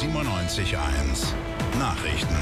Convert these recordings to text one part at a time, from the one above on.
97.1 Nachrichten.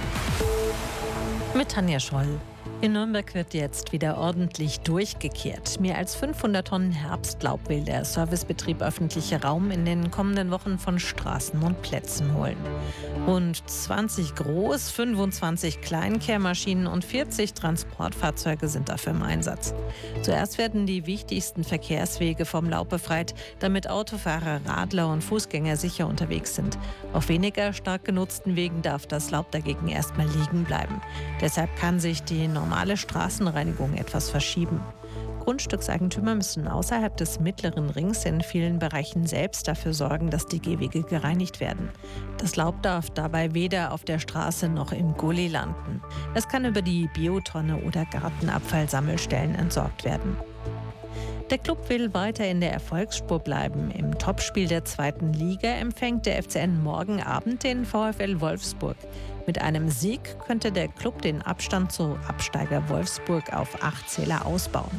Mit Tanja Scholl. In Nürnberg wird jetzt wieder ordentlich durchgekehrt. Mehr als 500 Tonnen Herbstlaub will der Servicebetrieb öffentlicher Raum in den kommenden Wochen von Straßen und Plätzen holen. Rund 20 Groß-, 25 Kleinkehrmaschinen und 40 Transportfahrzeuge sind dafür im Einsatz. Zuerst werden die wichtigsten Verkehrswege vom Laub befreit, damit Autofahrer, Radler und Fußgänger sicher unterwegs sind. Auf weniger stark genutzten Wegen darf das Laub dagegen erstmal liegen bleiben. Deshalb kann sich die normale Straßenreinigung etwas verschieben. Grundstückseigentümer müssen außerhalb des mittleren Rings in vielen Bereichen selbst dafür sorgen, dass die Gehwege gereinigt werden. Das Laub darf dabei weder auf der Straße noch im Gully landen. Es kann über die Biotonne oder Gartenabfallsammelstellen entsorgt werden. Der Klub will weiter in der Erfolgsspur bleiben. Im Topspiel der 2. Liga empfängt der FCN morgen Abend den VfL Wolfsburg. Mit einem Sieg könnte der Klub den Abstand zu Absteiger Wolfsburg auf 8 Zähler ausbauen.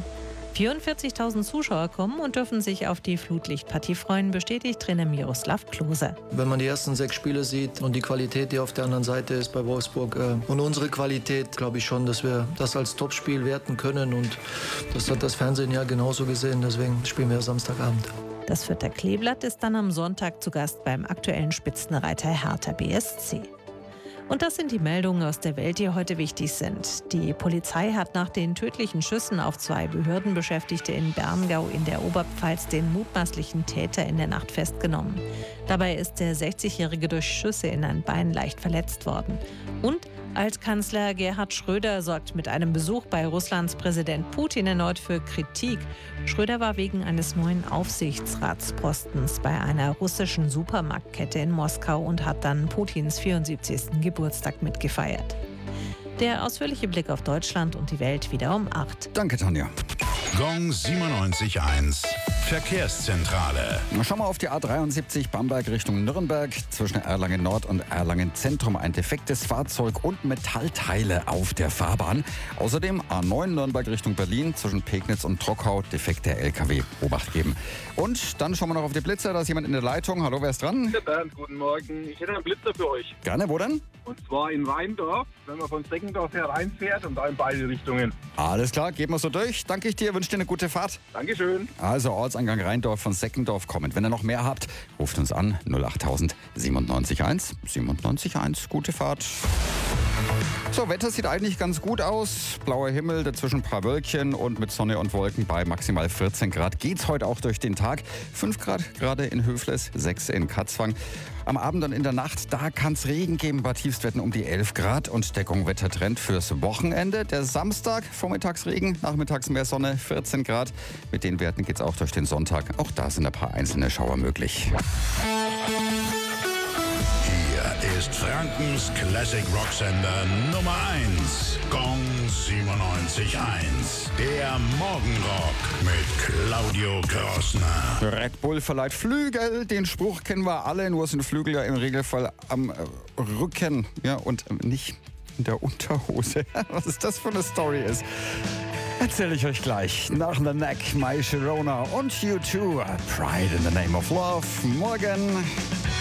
44.000 Zuschauer kommen und dürfen sich auf die Flutlichtpartie freuen, bestätigt Trainer Miroslav Klose. Wenn man die ersten 6 Spiele sieht und die Qualität, die auf der anderen Seite ist bei Wolfsburg und unsere Qualität, glaube ich schon, dass wir das als Topspiel werten können. Und das hat das Fernsehen ja genauso gesehen. Deswegen spielen wir Samstagabend. Das Fürther Kleeblatt ist dann am Sonntag zu Gast beim aktuellen Spitzenreiter Hertha BSC. Und das sind die Meldungen aus der Welt, die heute wichtig sind. Die Polizei hat nach den tödlichen Schüssen auf 2 Behördenbeschäftigte in Berngau in der Oberpfalz den mutmaßlichen Täter in der Nacht festgenommen. Dabei ist der 60-Jährige durch Schüsse in ein Bein leicht verletzt worden. Und Altkanzler Gerhard Schröder sorgt mit einem Besuch bei Russlands Präsident Putin erneut für Kritik. Schröder war wegen eines neuen Aufsichtsratspostens bei einer russischen Supermarktkette in Moskau und hat dann Putins 74. Geburtstag mitgefeiert. Der ausführliche Blick auf Deutschland und die Welt wieder um 8. Danke, Tanja. Gong 97.1 Verkehrszentrale. Schauen wir auf die A73 Bamberg Richtung Nürnberg. Zwischen Erlangen Nord und Erlangen Zentrum ein defektes Fahrzeug und Metallteile auf der Fahrbahn. Außerdem A9 Nürnberg Richtung Berlin zwischen Pegnitz und Trockau defekter LKW. Obacht geben. Und dann schauen wir noch auf die Blitzer. Da ist jemand in der Leitung. Hallo, wer ist dran? Der Bernd, guten Morgen. Ich hätte einen Blitzer für euch. Gerne, wo denn? Und zwar in Weindorf, wenn man von Seckendorf her reinfährt und da in beide Richtungen. Alles klar, gehen wir so durch. Danke ich dir, wünsche dir eine gute Fahrt. Dankeschön. Also Ortseingang Rheindorf von Seckendorf kommend. Wenn ihr noch mehr habt, ruft uns an 08000 97.1 97.1. Gute Fahrt. So, Wetter sieht eigentlich ganz gut aus. Blauer Himmel, dazwischen ein paar Wölkchen und mit Sonne und Wolken bei maximal 14 Grad geht's heute auch durch den Tag. 5 Grad gerade in Höfles, 6 in Katzwang. Am Abend und in der Nacht, da kann es Regen geben, bei Tiefstwerten um die 11 Grad und Deckung-Wettertrend fürs Wochenende. Der Samstag, vormittags Regen, nachmittags mehr Sonne, 14 Grad. Mit den Werten geht's auch durch den Sonntag. Auch da sind ein paar einzelne Schauer möglich. Hier ist Frankens Classic Rocksender Nummer 1. Gong 97.1. Der Morgenrock mit Claudio Krossner. Red Bull verleiht Flügel. Den Spruch kennen wir alle, nur sind Flügel ja im Regelfall am Rücken, ja, und nicht in der Unterhose. Was ist das für eine Story ist, erzähle ich euch gleich. Nach The Neck, My Sharona und U2. Pride in the Name of Love. Morgen.